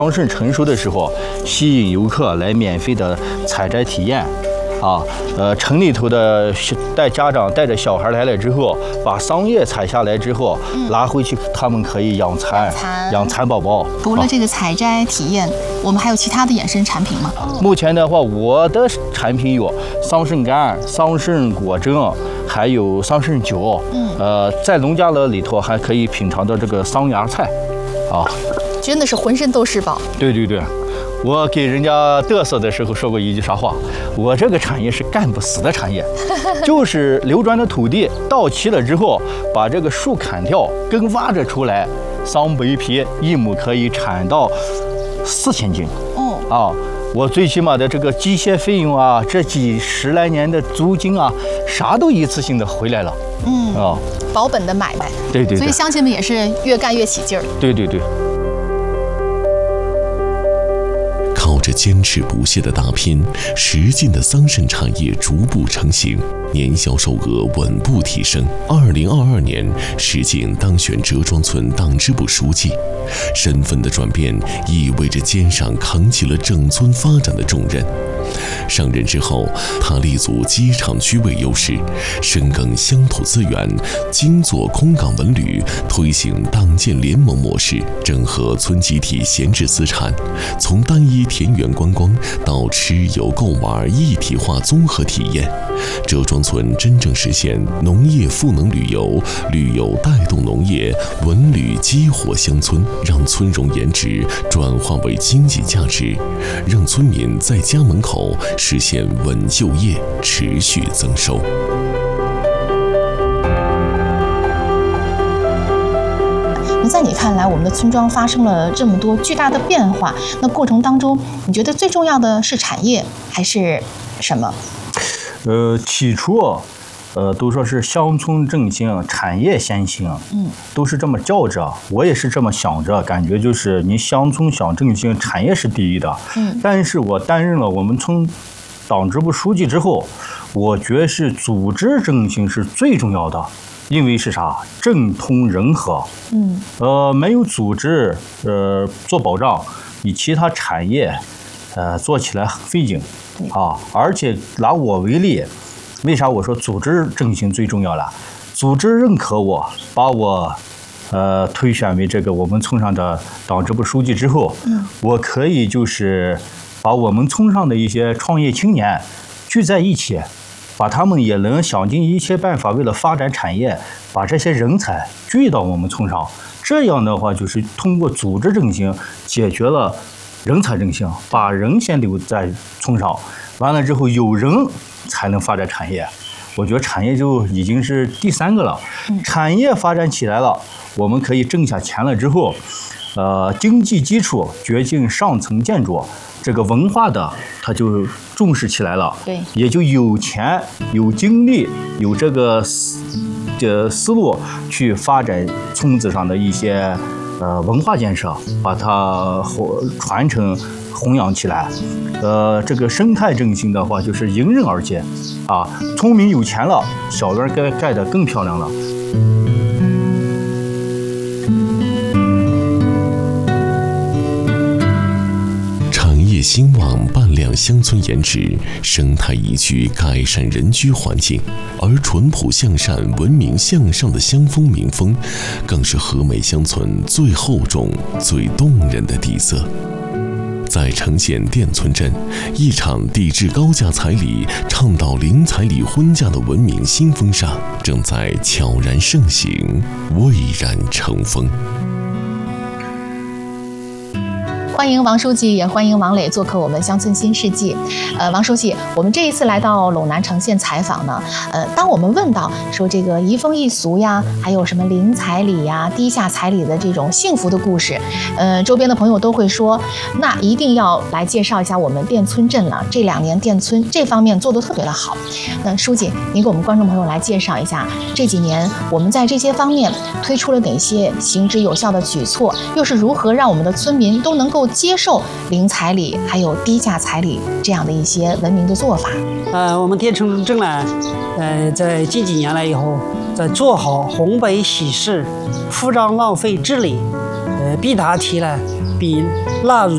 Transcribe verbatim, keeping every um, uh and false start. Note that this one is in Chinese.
桑葚成熟的时候，吸引游客来免费的采摘体验。啊，呃，城里头的带家长带着小孩来了之后，把桑叶采下来之后，嗯、拿回去，他们可以养蚕，养蚕宝宝。 除了这个采摘体验，啊、我们还有其他的衍生产品吗？ 目前的话，我的产品有桑葚干、桑葚果珍，还有桑葚酒。嗯，呃，在农家乐里头还可以品尝到这个桑芽菜，啊， 真的是浑身都是宝。 对对对。我给人家嘚瑟的时候说过一句啥话，我这个产业是干不死的产业，就是流转的土地到期了之后，把这个树砍掉，根挖着出来，桑白皮一亩可以产到四千斤。哦，啊，我最起码的这个机械费用啊，这几十来年的租金啊，啥都一次性的回来了。嗯，啊， 保本的买卖。 对 对, 对。 所以乡亲们也是越干越起劲儿。 对对对。 靠着坚持不懈的打拼，实劲的桑葚产业逐步成型，年销售额稳步提升。二零二二年，石井当选折庄村党支部书记，身份的转变意味着肩上扛起了整村发展的重任。上任之后，他立足机场区位优势，深耕乡土资源，精做空港文旅，推行党建联盟模式，整合村集体闲置资产，从单一田园观光到吃游购玩一体化综合体验，折庄村真正实现农业赋能旅游，旅游带动农业，文旅激活乡村，让村容颜值转化为经济价值，让村民在家门口实现稳就业，持续增收。 那在你看来，我们的村庄发生了这么多巨大的变化，那过程当中，你觉得最重要的是产业还是什么？ 呃，起初，呃，都说是乡村振兴，产业先行，嗯，都是这么叫着，我也是这么想着，感觉就是你乡村想振兴，产业是第一的，嗯，但是我担任了我们村党支部书记之后，我觉得是组织振兴是最重要的。因为是啥？政通人和，嗯，呃，没有组织，呃，做保障，你其他产业，呃，做起来很费劲，啊，而且拿我为例，为啥我说组织振兴最重要了？组织认可我，把我，呃，推选为这个我们村上的党支部书记之后，嗯，我可以就是把我们村上的一些创业青年聚在一起。把他们也能想尽一切办法，为了发展产业，把这些人才聚到我们村上。这样的话，就是通过组织振兴，解决了人才振兴，把人先留在村上，完了之后有人才能发展产业。我觉得产业就已经是第三个了。产业发展起来了，我们可以挣下钱了之后，呃，经济基础决定上层建筑。这个文化的，它就重视起来了， 对， 也就有钱、有精力、有这个思这思路去发展村子上的一些呃文化建设，把它传承弘扬起来。呃，这个生态振兴的话，就是迎刃而解啊！村民有钱了，小院盖盖得更漂亮了。 兴旺伴亮乡村颜值，生态宜居改善人居环境，而淳朴向善、文明向上的乡风民风，更是和美乡村最厚重、最动人的底色。在城县店村镇，一场抵制高价彩礼、倡导零彩礼婚嫁的文明新风尚正在悄然盛行，蔚然成风。 欢迎王书记，也欢迎王磊做客我们乡村新世纪。呃，王书记，我们这一次来到陇南城县采访呢，呃，当我们问到说这个移风易俗呀，还有什么零彩礼呀、低下彩礼的这种幸福的故事，呃，周边的朋友都会说，那一定要来介绍一下我们店村镇了。这两年店村这方面做得特别的好。那书记，您给我们观众朋友来介绍一下，这几年我们在这些方面推出了哪些行之有效的举措，又是如何让我们的村民都能够接受零彩礼还有低价彩礼这样的一些文明的做法？ 呃，我们店村镇呢，呃，在近几年来以后，在做好红白喜事、铺张浪费治理，呃，必答题呢，比纳入